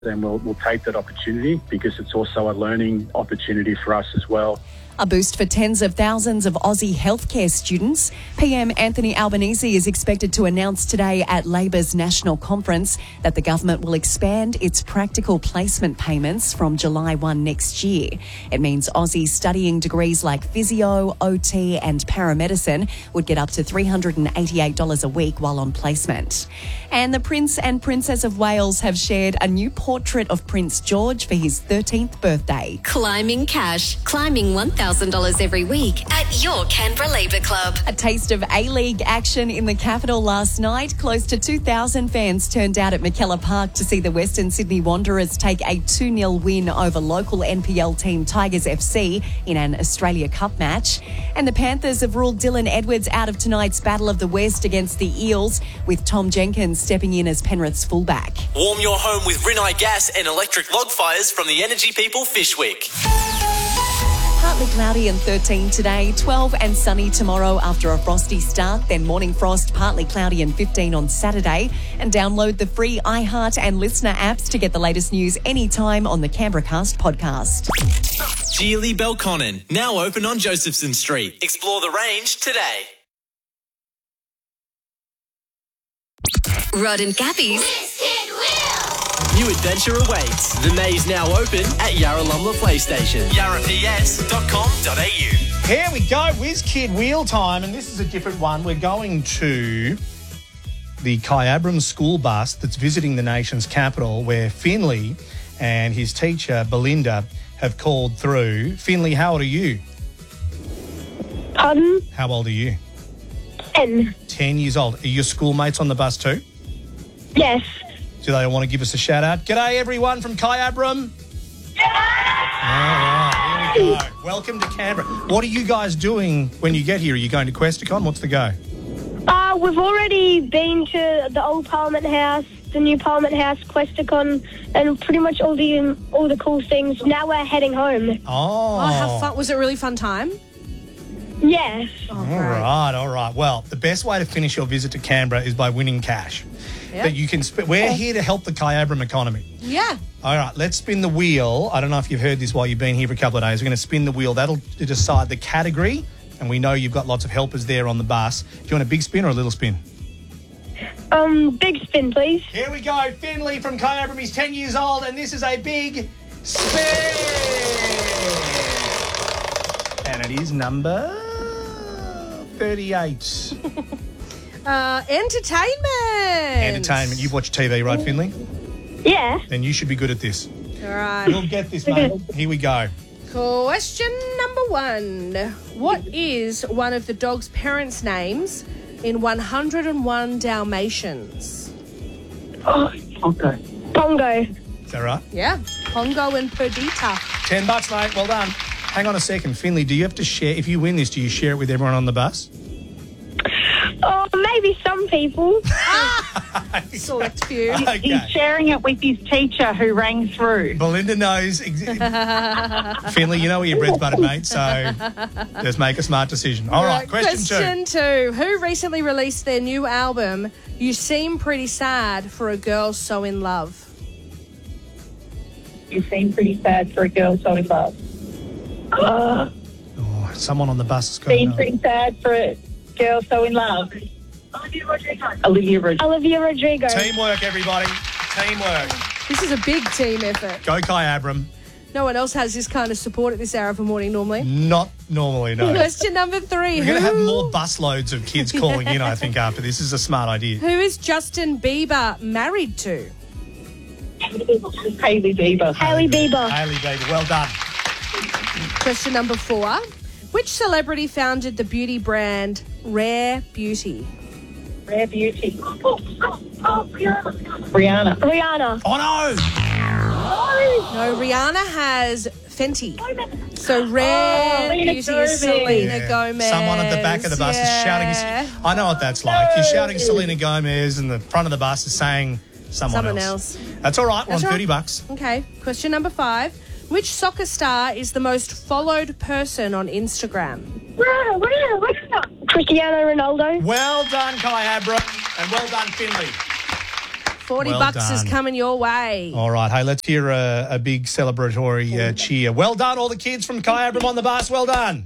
then we'll take that opportunity because it's also a learning opportunity for us as well. A boost for tens of thousands of Aussie healthcare students. PM Anthony Albanese is expected to announce today at Labor's National Conference that the government will expand its practical placement payments from July 1 next year. It means Aussies studying degrees like physio, OT and paramedicine would get up to $388 a week while on placement. And the Prince and Princess of Wales have shared a new portrait of Prince George for his 13th birthday. Climbing cash. Climbing $1,000 every week at your Canberra Labour Club. A taste of A-League action in the capital last night. Close to 2,000 fans turned out at McKellar Park to see the Western Sydney Wanderers take a 2-0 win over local NPL team Tigers FC in an Australia Cup match. And the Panthers have ruled Dylan Edwards out of tonight's Battle of the West against the Eels, with Tom Jenkins stepping in as Penrith's fullback. Warm your home with Rinnai gas and electric log fires from the Energy People Fish Week. Partly cloudy and 13 today, 12 and sunny tomorrow after a frosty start, then morning frost, partly cloudy and 15 on Saturday. And download the free iHeart and Listener apps to get the latest news anytime on the Canberra Cast podcast. Geely Belconnen, now open on Josephson Street. Explore the range today. Rod and Gabby's New adventure awaits. The maze now open at Yarralumla PlayStation. yarraps.com.au. Here we go, Whiz Kid Wheel time, and this is a different one. We're going to the Kyabram school bus that's visiting the nation's capital, where Finley and his teacher, Belinda, have called through. Finley, how old are you? Pardon? How old are you? 10. 10 years old. Are your schoolmates on the bus too? Yes. Do they want to give us a shout out? G'day everyone from Kyabram. All right, here we go. Welcome to Canberra. What are you guys doing when you get here? Are you going to Questacon? What's the go? We've already been to the old Parliament House, the new Parliament House, Questacon, and pretty much all the cool things. Now we're heading home. Oh, how fun. Was it a really fun time? Yes. All right. Well, the best way to finish your visit to Canberra is by winning cash. Yeah. That you can we're here to help the Kyabram economy. Yeah. All right, let's spin the wheel. I don't know if you've heard this while you've been here for a couple of days. We're going to spin the wheel. That'll decide the category, and we know you've got lots of helpers there on the bus. Do you want a big spin or a little spin? Big spin, please. Here we go. Finley from Kyabram. He's 10 years old, and this is a big spin. And it is number 38. Entertainment. You've watched TV, right, Finley? Yeah. Then you should be good at this. All right. You'll get this, mate. Here we go. Question number 1. What is one of the dog's parents' names in 101 Dalmatians? Oh, okay. Pongo. Is that right? Yeah. Pongo and Perdita. $10, mate. Well done. Hang on a second. Finley, do you have to share, if you win this, do you share it with everyone on the bus? Oh, maybe some people. Select few. Okay. He's sharing it with his teacher who rang through. Belinda knows. Finley, you know where your bread's buttered, mate, so just make a smart decision. All right, question 2. Who recently released their new album, You Seem Pretty Sad for a Girl So In Love? You seem pretty sad for a girl so in love. Oh, someone on the bus has got to Seem know. pretty sad for a girl so in love. Olivia Rodrigo. Teamwork, everybody. Teamwork. This is a big team effort. Go Kyabram. No one else has this kind of support at this hour of the morning normally. Not normally, no. Question number 3. We're going to have more busloads of kids calling in, I think, after this. This is a smart idea. Who is Justin Bieber married to? Hailey Bieber. Hailey Bieber. Hailey Bieber, well done. Question number 4. Which celebrity founded the beauty brand Rare Beauty? Rare Beauty. Rihanna. Rihanna. Oh, no! No, Rihanna has Fenty. So Rare Selena Beauty is Gomez. Selena Yeah. Gomez. Someone at the back of the bus is shouting. I know what that's like. You're shouting Selena Gomez, and the front of the bus is saying someone else. That's all right. We're on That's $30. right. Okay. Question number 5. Which soccer star is the most followed person on Instagram? Cristiano Ronaldo. Well done, Kyabram, and well done, Finley. $40 Well is done. coming your way. All right, hey, let's hear a big celebratory cheer. Well done, all the kids from Kyabram on the bus. Well done.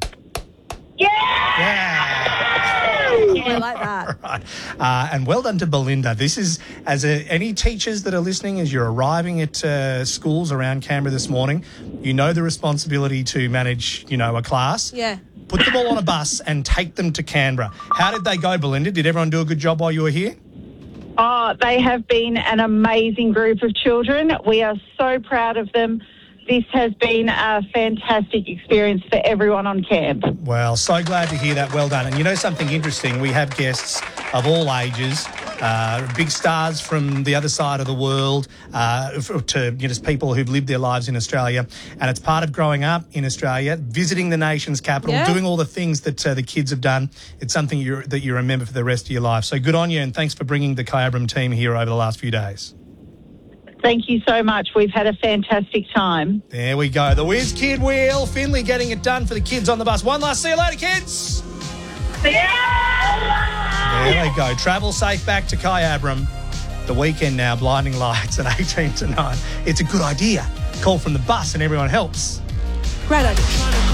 I like that. Right. And well done to Belinda. This is, any teachers that are listening, as you're arriving at schools around Canberra this morning, you know the responsibility to manage, a class. Yeah. Put them all on a bus and take them to Canberra. How did they go, Belinda? Did everyone do a good job while you were here? Oh, they have been an amazing group of children. We are so proud of them. This has been a fantastic experience for everyone on camp. Well, so glad to hear that. Well done. And you know something interesting? We have guests of all ages, big stars from the other side of the world, to just people who've lived their lives in Australia. And it's part of growing up in Australia, visiting the nation's capital, doing all the things that the kids have done. It's something that you remember for the rest of your life. So good on you, and thanks for bringing the Kyabram team here over the last few days. Thank you so much. We've had a fantastic time. There we go. The Whiz Kid Wheel. Finley getting it done for the kids on the bus. One last see you later, kids. Yeah! There we go. Travel safe back to Kyabram. The weekend now, blinding lights at 8 to 9. It's a good idea. Call from the bus and everyone helps. Great idea.